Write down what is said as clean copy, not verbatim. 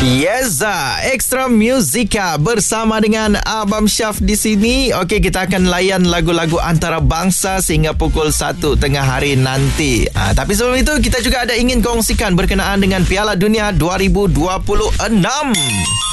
Yes, Extra Musica bersama dengan Abang Syaf di sini. Okey, kita akan layan lagu-lagu antarabangsa sehingga pukul 1 tengah hari nanti. Tapi sebelum itu, kita juga ada ingin kongsikan berkenaan dengan Piala Dunia 2026.